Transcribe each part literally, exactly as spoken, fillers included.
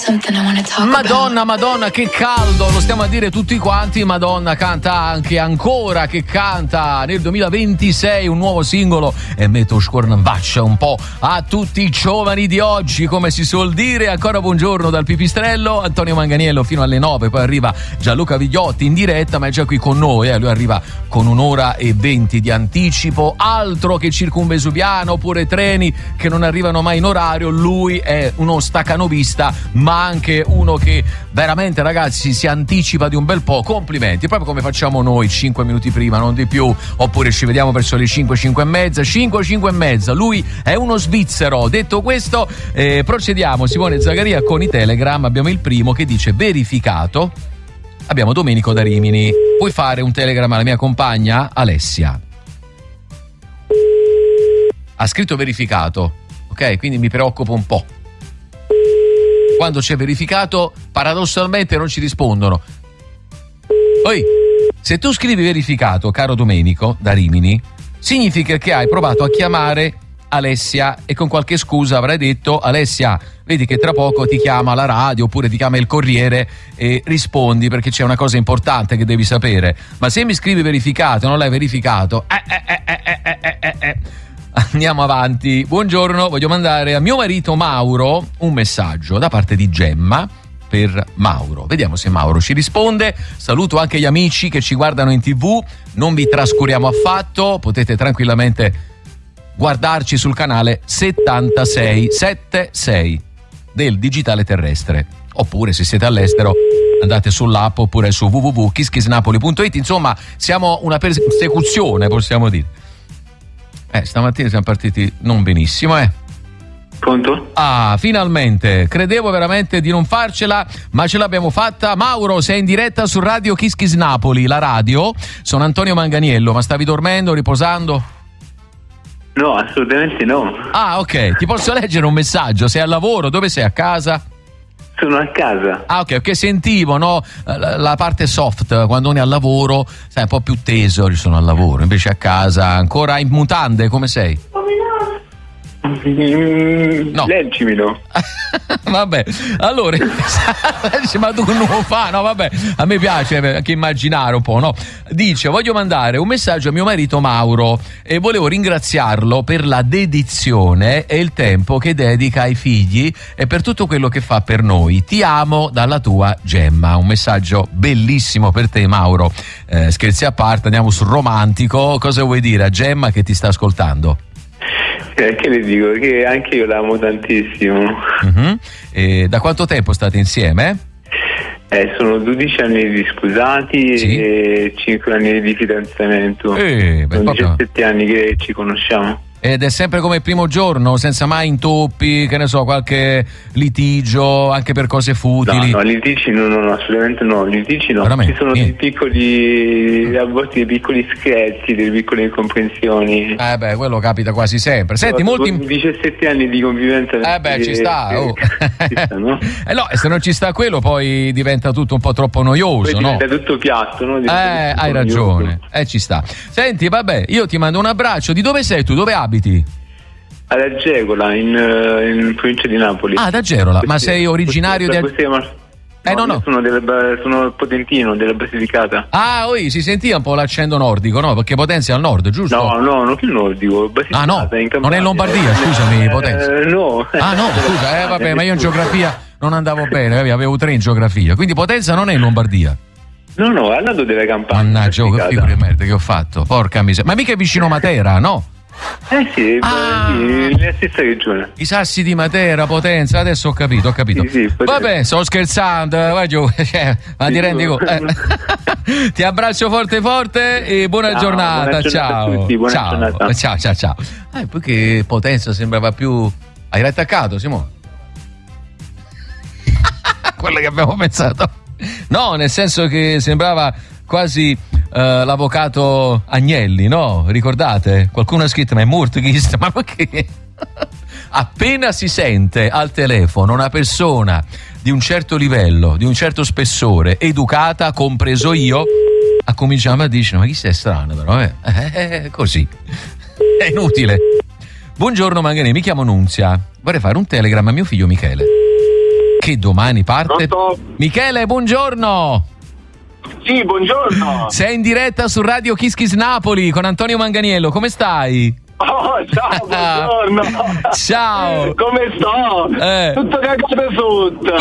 Madonna, Madonna, che caldo, lo stiamo a dire tutti quanti. Madonna canta anche, ancora che canta nel duemilaventisei un nuovo singolo e metto scornavaccia un po' a tutti i giovani di oggi, come si suol dire. Ancora buongiorno dal Pipistrello, Antonio Manganiello fino alle nove, poi arriva Gianluca Vigliotti in diretta, ma è già qui con noi, eh. Lui arriva con un'ora e venti di anticipo, altro che circumvesuviano oppure treni che non arrivano mai in orario. Lui è uno stacanovista, ma anche uno che veramente, ragazzi, si anticipa di un bel po'. Complimenti, proprio come facciamo noi cinque minuti prima, non di più, oppure ci vediamo verso le cinque, cinque e mezza, cinque, cinque e mezza. Lui è uno svizzero. Detto questo, eh, procediamo. Simone Zagaria con i Telegram. Abbiamo il primo che dice verificato. Abbiamo Domenico da Rimini. Puoi fare un Telegram alla mia compagna Alessia? Ha scritto verificato, ok? Quindi mi preoccupo un po'. Quando c'è verificato, paradossalmente non ci rispondono. Poi, se tu scrivi verificato, caro Domenico da Rimini, significa che hai provato a chiamare Alessia e con qualche scusa avrai detto: Alessia, vedi che tra poco ti chiama la radio oppure ti chiama il Corriere e rispondi perché c'è una cosa importante che devi sapere. Ma se mi scrivi verificato e non l'hai verificato, eh, eh, eh, eh, eh, eh, eh, eh. Andiamo avanti. Buongiorno, voglio mandare a mio marito Mauro un messaggio da parte di Gemma per Mauro. Vediamo se Mauro ci risponde. Saluto anche gli amici che ci guardano in tv, non vi trascuriamo affatto, potete tranquillamente guardarci sul canale settantasei settantasei del digitale terrestre, oppure se siete all'estero andate sull'app oppure su w w w punto kiss kiss napoli punto it. Insomma, siamo una persecuzione, possiamo dire. Eh, stamattina siamo partiti non benissimo, eh. Pronto? Ah, finalmente. Credevo veramente di non farcela, ma ce l'abbiamo fatta. Mauro, sei in diretta su Radio Kiss Kiss Napoli, la radio. Sono Antonio Manganiello, ma stavi dormendo, riposando? No, assolutamente no. Ah, ok. Ti posso leggere un messaggio? Sei al lavoro? Dove sei? A casa? Sono a casa. Ah, ok, perché sentivo, no, la, la parte soft, quando uno è al lavoro, sai, un po' più teso, io sono al lavoro, invece a casa ancora in mutande, come sei? No. Leggimelo. Vabbè, allora, ma tu non lo fa, no, vabbè, a me piace anche immaginare un po', no? Dice: voglio mandare un messaggio a mio marito Mauro e volevo ringraziarlo per la dedizione e il tempo che dedica ai figli e per tutto quello che fa per noi. Ti amo, dalla tua Gemma. Un messaggio bellissimo per te, Mauro. Eh, scherzi a parte, andiamo sul romantico. Cosa vuoi dire a Gemma che ti sta ascoltando? Eh, che le dico? Che anche io l'amo tantissimo. Uh-huh. E da quanto tempo state insieme? Eh, sono dodici anni di sposati, sì, e cinque anni di fidanzamento. Eh, beh, sono proprio... diciassette anni che ci conosciamo. Ed è sempre come il primo giorno, senza mai intoppi, che ne so, qualche litigio, anche per cose futili? No, no, litigi no, no, no, assolutamente no, litigi no. Veramente? Ci sono dei piccoli, a volte dei piccoli scherzi, delle piccole incomprensioni. Eh beh, quello capita quasi sempre. Senti, no, molti... diciassette anni di convivenza. Eh beh, che, ci sta, oh. ci sta, no? Eh no, se non ci sta quello poi diventa tutto un po' troppo noioso, poi no? diventa tutto piatto, no? Diventa eh, hai ragione, noioso. Eh, ci sta. Senti, vabbè, io ti mando un abbraccio. Di dove sei tu? Dove abiti? Ad Agerola, in, in provincia di Napoli. Ah, ad Agerola, ma sei originario di Agerola? No, eh, no, no. Sono, delle, sono potentino, della Basilicata. Ah, oi, si sentiva un po' l'accento nordico, no? Perché Potenza è al nord, giusto? No, no, non più nordico, Basilicata. Ah, no, in non è in Lombardia, scusami, eh, Potenza. No. Ah, no, scusa, eh, vabbè, ma io in geografia non andavo bene, avevo tre in geografia, quindi Potenza non è in Lombardia. No, no, è al lato delle campagne. Mannaggia, che figura di merda che ho fatto, porca miseria. Ma mica è vicino Matera, no? Eh sì, ah, nella stessa regione. I Sassi di Matera, Potenza, adesso ho capito, ho capito. Sì, sì, vabbè, sto scherzando, vai giù, cioè, ma ti rendi conto? Eh. Ti abbraccio forte forte e buona ciao, giornata, buona giornata ciao. A tutti, buona ciao. giornata. Ciao, ciao, ciao. Eh, poi che Potenza sembrava più... Hai riattaccato, Simone? Quello che abbiamo pensato. No, nel senso che sembrava quasi uh, l'avvocato Agnelli, no? Ricordate? Qualcuno ha scritto ma è Murtghist, ma perché? Appena si sente al telefono una persona di un certo livello, di un certo spessore, educata, compreso io, a cominciamo a dire ma chi sei strano però, eh? Eh, così è inutile. Buongiorno Manganè, mi chiamo Nunzia, vorrei fare un telegram a mio figlio Michele che domani parte. Pronto? Michele, buongiorno. Sì, buongiorno. Sei in diretta su Radio Kiss Kiss Napoli con Antonio Manganiello, come stai? Oh, ciao, buongiorno. Ciao. Come sto? Eh. Tutto cagato sotto.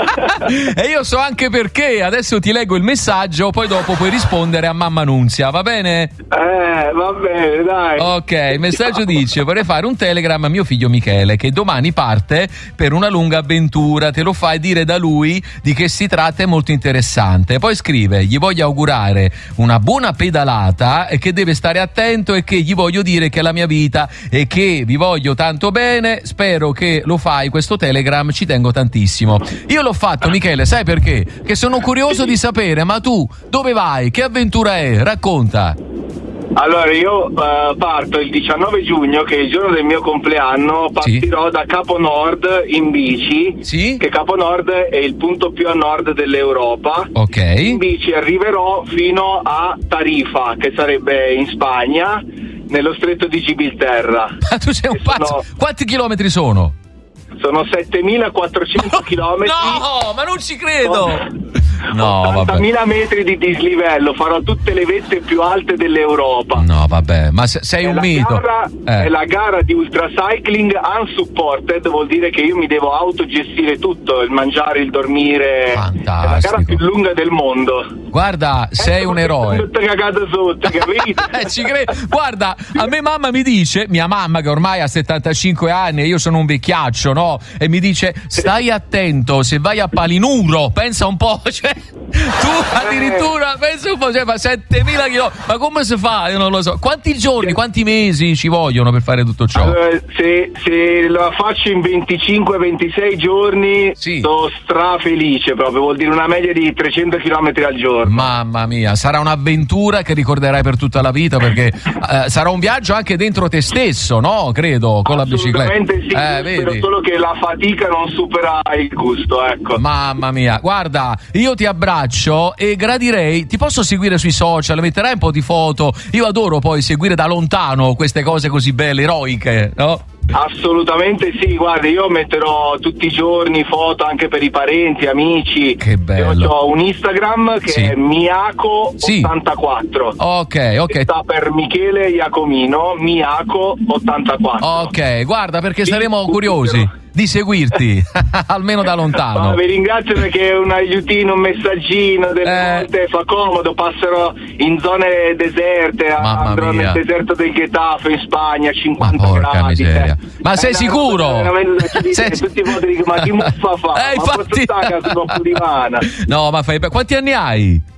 E io so anche perché. Adesso ti leggo il messaggio, poi dopo puoi rispondere a mamma Nunzia, va bene? Eh, va bene, dai. Ok, il messaggio dice: vorrei fare un telegram a mio figlio Michele che domani parte per una lunga avventura, te lo fai dire da lui di che si tratta, è molto interessante. Poi scrive: gli voglio augurare una buona pedalata e che deve stare attento e che gli voglio dire che la mia vita e che vi voglio tanto bene, spero che lo fai questo telegram, ci tengo tantissimo. Io l'ho fatto, Michele, sai perché? Che sono curioso di sapere, ma tu dove vai? Che avventura è? Racconta. Allora, io uh, parto il diciannove giugno, che è il giorno del mio compleanno, partirò sì. da Capo Nord in bici, sì. che Capo Nord è il punto più a nord dell'Europa. Ok. In bici arriverò fino a Tarifa, che sarebbe in Spagna, nello stretto di Gibilterra. Ma tu sei un pazzo! Sono... Quanti chilometri sono? Sono settemilaquattrocento chilometri. No, ma non ci credo! No, ottantamila metri di dislivello, farò tutte le vette più alte dell'Europa. No, vabbè, ma sei è un la mito. Gara, eh. È la gara di ultracycling unsupported, vuol dire che io mi devo autogestire tutto, il mangiare, il dormire. Fantastico. È la gara più lunga del mondo. Guarda, sei ecco un eroe. Tutto cagato sotto, capito? Ci credo. Guarda, a me mamma mi dice, mia mamma che ormai ha settantacinque anni e io sono un vecchiaccio, no? E mi dice: stai attento se vai a Palinuro, pensa un po', cioè tu addirittura pensa un po', cioè fa settemila chilometri, ma come si fa? Io non lo so. Quanti giorni, quanti mesi ci vogliono per fare tutto ciò? Allora, se, se la faccio in venticinque ventisei giorni, sì. sto strafelice proprio, vuol dire una media di trecento chilometri al giorno. Mamma mia, sarà un'avventura che ricorderai per tutta la vita, perché eh, sarà un viaggio anche dentro te stesso, no? Credo, con la bicicletta. Assolutamente sì, eh, spero vedi? solo che la fatica non supera il gusto, ecco. Mamma mia, guarda, io ti abbraccio e gradirei, ti posso seguire sui social, metterai un po' di foto, io adoro poi seguire da lontano queste cose così belle, eroiche, no? Assolutamente sì, guarda, io metterò tutti i giorni foto anche per i parenti, amici. Che bello. Io ho un Instagram che sì. è Miaco ottantaquattro. Sì. Ok, ok. Sta per Michele Iacomino, Miaco ottantaquattro. Ok, guarda, perché sì, saremo curiosi di seguirti, almeno da lontano. Ma vi ringrazio perché un aiutino, un messaggino, delle eh. volte fa comodo, passerò in zone deserte, Mamma andrò mia. nel deserto del Getafe in Spagna, cinquanta ma porca gradi. miseria. Eh. Ma sei eh, sicuro? Sei... Tutti i modi, ma chi muffa fa? Eh, ma infatti... posso di mana? No, ma fai... Quanti anni hai?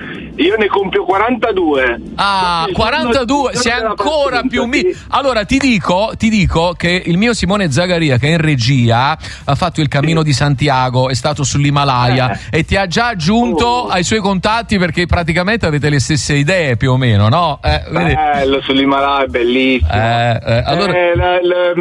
Io ne compio quarantadue. Ah, quarantadue, sei ancora più mi... Allora ti dico, ti dico che il mio Simone Zagaria, che è in regia, ha fatto il Cammino di Santiago, è stato sull'Himalaya eh. e ti ha già aggiunto oh. ai suoi contatti, perché praticamente avete le stesse idee più o meno, no? Eh, Bello, sull'Himalaya è bellissimo. Eh, eh, allora... eh, la, la,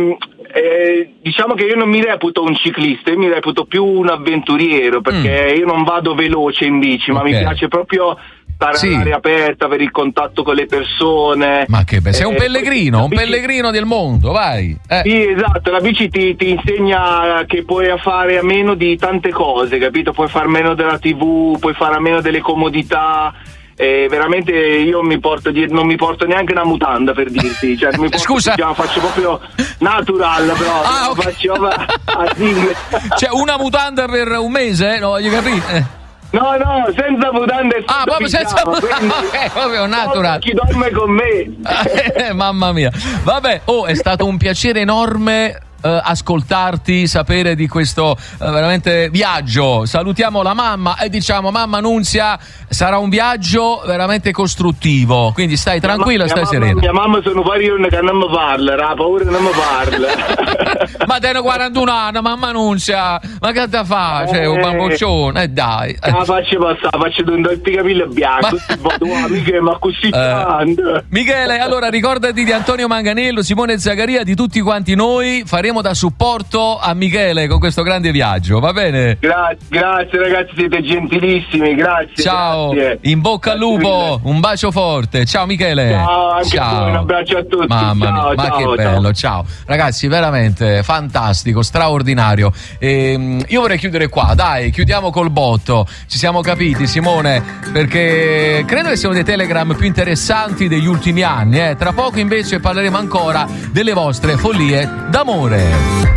Eh, diciamo che io non mi reputo un ciclista, io mi reputo più un avventuriero, perché mm. io non vado veloce in bici, okay. ma mi piace proprio stare sì. all'aria aperta, per il contatto con le persone. Ma che bello, sei un eh, pellegrino, un bici... pellegrino del mondo, vai. Eh. Sì, esatto, la bici ti, ti insegna che puoi fare a meno di tante cose, capito? Puoi fare meno della tivù, puoi fare a meno delle comodità. Eh, veramente io mi porto di, non mi porto neanche una mutanda, per dirti, cioè mi porto, scusa, diciamo, faccio proprio natural, però ah, okay. faccio a, a cioè una mutanda per un mese, no, voglio capire. No, no, senza mutande. Ah, proprio senza mutande. Ok, proprio natural. Chi dorme con me. Eh, mamma mia. Vabbè, oh, è stato un piacere enorme Uh, ascoltarti, sapere di questo uh, veramente viaggio. Salutiamo la mamma e diciamo: mamma Nunzia, sarà un viaggio veramente costruttivo, quindi stai tranquilla, mia stai mamma, serena. Mia mamma sono parione che non mi parla, ha paura che non mi parla. Ma te ne quarantuno anni, mamma Nunzia, ma che te fa? Cioè, un bamboccione, eh, dai. La faccio passare, faccio un dolce capello bianco, ma... Michele, ma così tanto. Uh, Michele, allora ricordati di Antonio Manganiello, Simone Zagaria, di tutti quanti noi, faremo Faremo da supporto a Michele con questo grande viaggio, va bene? Gra- grazie ragazzi, siete gentilissimi, grazie. Ciao, grazie. in bocca al lupo, un bacio forte. Ciao Michele. Ciao, anche ciao. a voi, un abbraccio a tutti. Mamma ciao, mia, ma ciao, che ciao. bello, ciao. Ragazzi, veramente fantastico, straordinario. E, io vorrei chiudere qua, dai, chiudiamo col botto. Ci siamo capiti, Simone, perché credo che siano dei Telegram più interessanti degli ultimi anni. Eh. Tra poco invece parleremo ancora delle vostre follie d'amore.